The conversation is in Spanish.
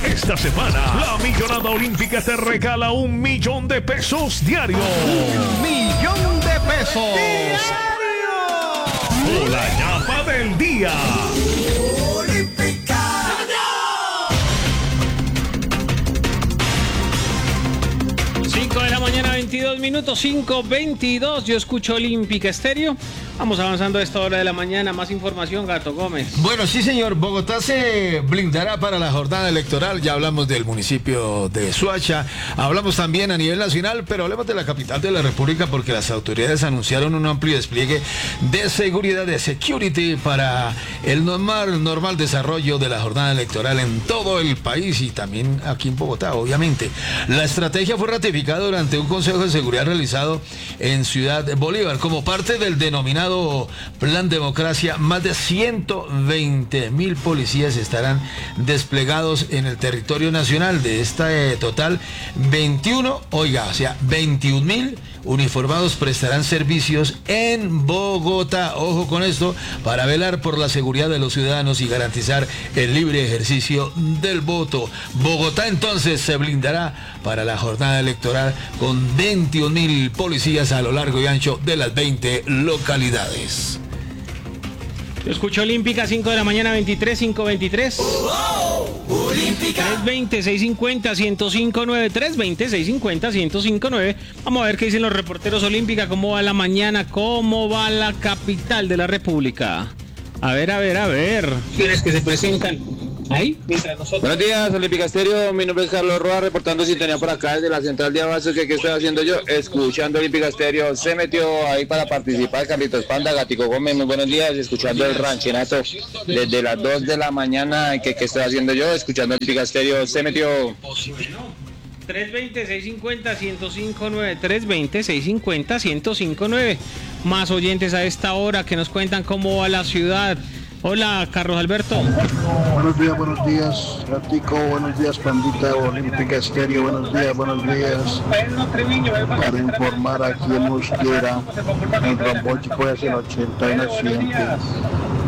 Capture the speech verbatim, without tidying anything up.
Esta semana, la Millonada Olímpica te regala un millón de pesos diarios. ¡Un millón de pesos! ¡Diario! O la ñapa del día. Olímpica. cinco de la mañana, veintidós minutos, cinco veintidós. Yo escucho Olímpica Estéreo. Vamos avanzando a esta hora de la mañana. Más información, Gato Gómez. Bueno, sí, señor. Bogotá se blindará para la jornada electoral. Ya hablamos del municipio de Soacha. Hablamos también a nivel nacional, pero hablemos de la capital de la República porque las autoridades anunciaron un amplio despliegue de seguridad, de security para el normal, normal desarrollo de la jornada electoral en todo el país y también aquí en Bogotá, obviamente. La estrategia fue ratificada durante un consejo de seguridad realizado en Ciudad Bolívar como parte del denominado Plan Democracia. Más de ciento veinte mil policías estarán desplegados en el territorio nacional. De esta eh, total, veintiuno, oiga, o sea, veintiún mil uniformados prestarán servicios en Bogotá. Ojo con esto, para velar por la seguridad de los ciudadanos y garantizar el libre ejercicio del voto. Bogotá entonces se blindará para la jornada electoral con veintiún mil policías a lo largo y ancho de las veinte localidades. Yo escucho Olímpica, cinco de la mañana, veintitrés, cinco veintitrés. Olímpica. tres veinte, seiscientos cincuenta, ciento cinco nueve, tres veinte, seiscientos cincuenta, ciento cinco nueve. Vamos a ver qué dicen los reporteros Olímpica, cómo va la mañana, cómo va la capital de la República. A ver, a ver, a ver. ¿Quiénes que se presentan ahí? Mientras nosotros... Buenos días, Olímpica Estéreo. Mi nombre es Carlos Roa, reportando sintonía por acá desde la central de Abastos. ¿Qué, ¿Qué estoy haciendo yo? Escuchando Olímpica Estéreo. Se metió ahí para participar Carlitos Panda, Gatico Gómez. Muy buenos días, escuchando el ranchenato desde las dos de la mañana. ¿Qué, ¿Qué estoy haciendo yo? Escuchando Olímpica Estéreo. Se metió... tres veinte, seiscientos cincuenta, ciento cinco nueve, tres veinte, seiscientos cincuenta, ciento cinco nueve. Más oyentes a esta hora que nos cuentan cómo va la ciudad. Hola, Carlos Alberto. Buenos días, buenos días, Ratico, buenos días, Pandita, Olímpica Estéreo, buenos días, buenos días. Para informar aquí en Mosquera, en Rambochi puede ser ochenta y un accidentes.